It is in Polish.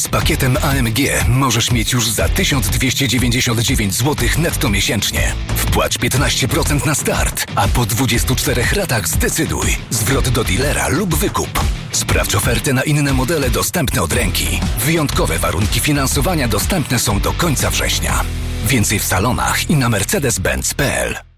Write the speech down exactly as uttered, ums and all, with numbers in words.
z pakietem A M G możesz mieć już za tysiąc dwieście dziewięćdziesiąt dziewięć złotych netto miesięcznie. Wpłać piętnaście procent na start, a po dwudziestu czterech ratach zdecyduj. Zwrot do dealera lub wykup. Sprawdź ofertę na inne modele dostępne od ręki. Wyjątkowe warunki finansowania dostępne są do końca września. Więcej w salonach i na mercedes benz kropka p l.